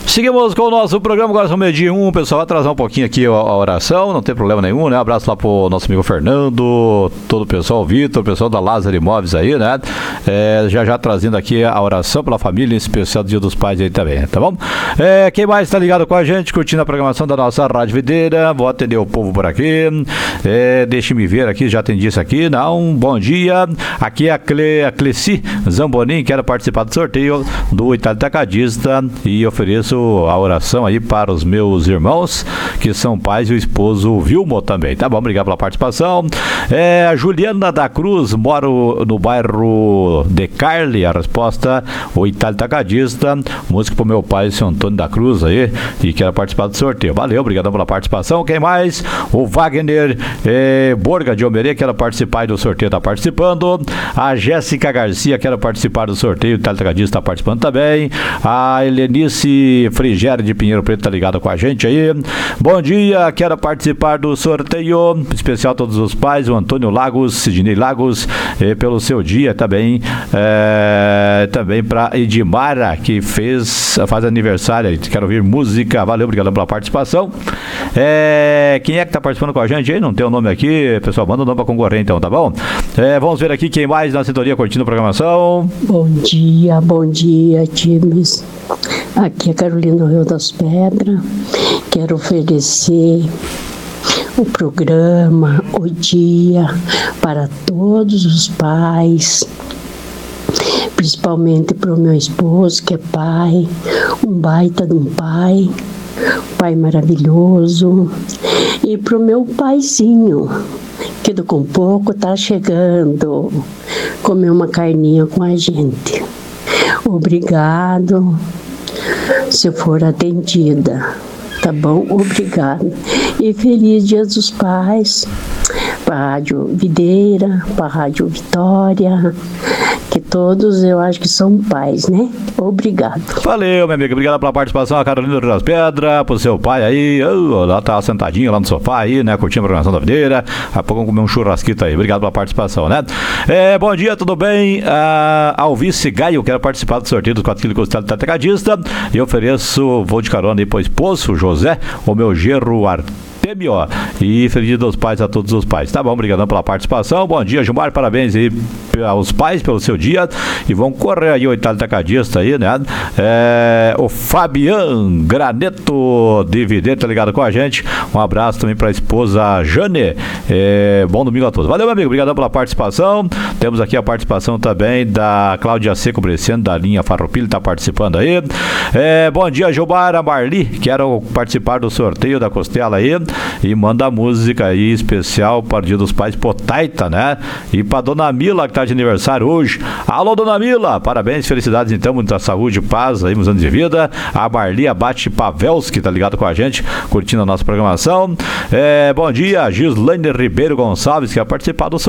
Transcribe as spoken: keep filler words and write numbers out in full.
Seguimos com o nosso programa, agora são meio-dia e um, pessoal, vai atrasar um pouquinho aqui a, a oração, não tem problema nenhum, né? Um abraço lá pro nosso amigo Fernando, todo o pessoal, o Vitor, o pessoal da Lázaro Imóveis aí, né? É, já já trazendo aqui a oração pela família, em especial do Dia dos Pais aí também, tá bom? É, quem mais tá ligado com a gente, curtindo a programação da nossa Rádio Videira, vou atender o povo por aqui, é, deixe-me ver aqui, já atendi isso aqui, não, bom dia, aqui é a, Cle, a Cleci Zambonin, quero participar do sorteio do Itália Tacadista e ofereço a oração aí para os meus irmãos, que são pais, e o esposo Vilmo também, tá bom? Obrigado pela participação. É, a Juliana da Cruz, moro no bairro de Carli, a resposta, o Itália Tacadista, música pro meu pai, seu Antônio da Cruz aí, e quero participar do sorteio. Valeu, obrigado pela participação. Quem mais? O Wagner é, Borga de Almeria, quero participar do sorteio, tá participando. A Jéssica Garcia, quero participar do sorteio, o Itália Tacadista tá participando também. A Helenice Frigério de Pinheiro Preto tá ligado com a gente aí. Bom dia, quero participar do sorteio especial a todos os pais, o Antônio Lagos, Sidney Lagos, eh, pelo seu dia também, eh, também para Edmara, que fez, faz aniversário, quero ouvir música, valeu, obrigado pela participação. Eh, quem é que tá participando com a gente aí? Não tem o nome aqui, pessoal, manda o nome para concorrer então, tá bom? Eh, vamos ver aqui quem mais na sintonia curtindo a programação. Bom dia, bom dia, times. Aqui é Carolina do Rio das Pedras. Quero oferecer o programa, o dia, para todos os pais, principalmente para o meu esposo, que é pai, um baita de um pai, um pai maravilhoso, e para o meu paizinho, que do com pouco está chegando, comer uma carninha com a gente. Obrigado, se for atendida, tá bom? Obrigada. E feliz Dia dos Pais para a Rádio Videira, para a Rádio Vitória, que todos eu acho que são pais, né? Obrigado. Valeu, minha amiga, obrigado pela participação, a Carolina do Rio das Pedras, pro seu pai aí, oh, lá tá sentadinho lá no sofá aí, né, curtindo a programação da Videira, daqui a pouco vamos comer um churrasquito aí, obrigado pela participação, né? É, bom dia, tudo bem? Ah, Alvice Gaio, quero participar do sorteio dos quatro quilos de costela Tacadista e ofereço, vou de carona aí pro esposo, José, o meu gerro Arthur. Ó, e feliz Dia dos Pais a todos os pais. Tá bom, obrigadão pela participação. Bom dia, Gilmar, parabéns aí aos pais pelo seu dia. E vão correr aí o Itália Tacadista aí, né? É, o Fabian Graneto de Videira tá ligado com a gente. Um abraço também pra esposa Jane. É, bom domingo a todos. Valeu, meu amigo, obrigadão pela participação. Temos aqui a participação também da Cláudia Seco Bresciano, da linha Farroupilha, tá participando aí. É, bom dia, Gilmar, a Marli, quero participar do sorteio da costela aí. E manda a música aí especial para o Dia dos Pais pro Taita, né? E pra Dona Mila, que tá de aniversário hoje. Alô, Dona Mila, parabéns, felicidades então, muita saúde, paz aí nos anos de vida. A Marli Abate Pavelski tá ligado com a gente, curtindo a nossa programação. É, bom dia, Gislaine Ribeiro Gonçalves, que vai participar do